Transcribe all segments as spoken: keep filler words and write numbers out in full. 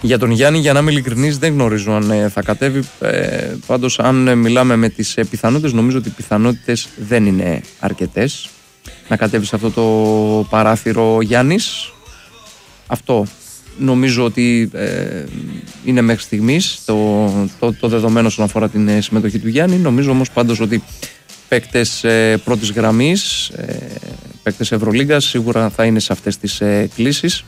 Για τον Γιάννη, για να είμαι ειλικρινής, δεν γνωρίζω αν ε, θα κατέβει. Ε, πάντως, αν ε, μιλάμε με τις ε, πιθανότητες, νομίζω ότι οι πιθανότητες δεν είναι αρκετές να κατέβει σε αυτό το παράθυρο ο Γιάννης. Αυτό νομίζω ότι ε, είναι μέχρι στιγμής το, το, το δεδομένο όσον αφορά την ε, συμμετοχή του Γιάννη. Νομίζω όμως πάντως ότι παίκτες ε, πρώτης γραμμής, ε, παίκτες Ευρωλίγκας σίγουρα θα είναι σε αυτές τις ε, κλήσεις.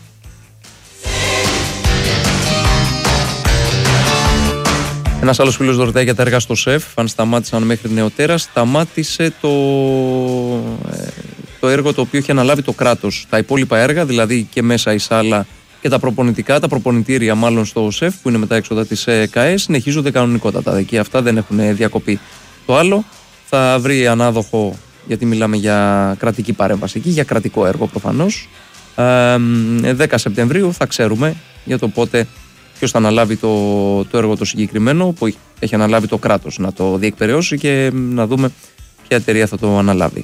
Ένας άλλος φίλος ρωτάει για τα έργα στο ΣΕΦ, αν σταμάτησαν μέχρι νεοτέρα. Σταμάτησε το, ε, το έργο το οποίο είχε αναλάβει το κράτος. Τα υπόλοιπα έργα, δηλαδή και μέσα η σάλα και τα προπονητικά, τα προπονητήρια μάλλον στο ΣΕΦ, που είναι με τα έξοδα της ΚΑΕ, συνεχίζονται κανονικότατα. Και αυτά δεν έχουν διακοπεί. Το άλλο θα βρει ανάδοχο, γιατί μιλάμε για κρατική παρέμβαση εκεί, για κρατικό έργο προφανώς. Ε, δέκα Σεπτεμβρίου θα ξέρουμε για το πότε, ποιος θα αναλάβει το, το έργο το συγκεκριμένο που έχει αναλάβει το κράτος να το διεκπεραιώσει και να δούμε ποια εταιρεία θα το αναλάβει.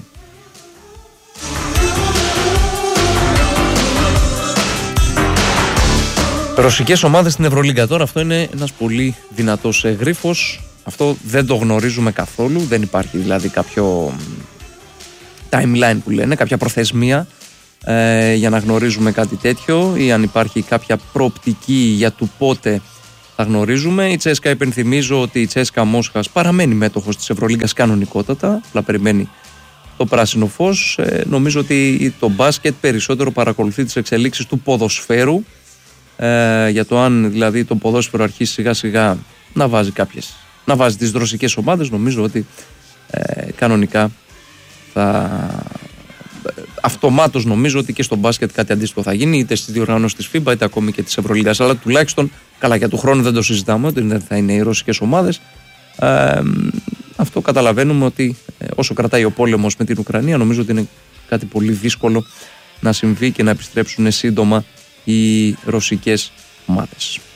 Ρωσικές ομάδες στην Ευρωλίγκα τώρα, αυτό είναι ένας πολύ δυνατός γρίφος. Αυτό δεν το γνωρίζουμε καθόλου, δεν υπάρχει δηλαδή κάποιο timeline που λένε, κάποια προθεσμία ε, για να γνωρίζουμε κάτι τέτοιο, ή αν υπάρχει κάποια προοπτική για του πότε θα γνωρίζουμε. Η Τσέσκα, υπενθυμίζω ότι η Τσέσκα Μόσχας παραμένει μέτοχος της Ευρωλίγκας κανονικότατα, απλά περιμένει το πράσινο φως. Ε, νομίζω ότι το μπάσκετ περισσότερο παρακολουθεί τις εξελίξεις του ποδοσφαίρου, ε, για το αν δηλαδή το ποδόσφαιρο αρχίσει σιγά σιγά να βάζει κάποιες, να βάζει τις ρωσικές ομάδες. Νομίζω ότι ε, κανονικά θα αυτομάτως νομίζω ότι και στο μπάσκετ κάτι αντίστοιχο θα γίνει, είτε στις διοργανώσεις της φίμπα είτε ακόμη και της Ευρωλίγκας. Αλλά τουλάχιστον, καλά, για του χρόνου δεν το συζητάμε, ότι δεν θα είναι οι ρωσικές ομάδες. Ε, αυτό καταλαβαίνουμε ότι ε, όσο κρατάει ο πόλεμος με την Ουκρανία, νομίζω ότι είναι κάτι πολύ δύσκολο να συμβεί και να επιστρέψουν σύντομα οι ρωσικές ομάδες.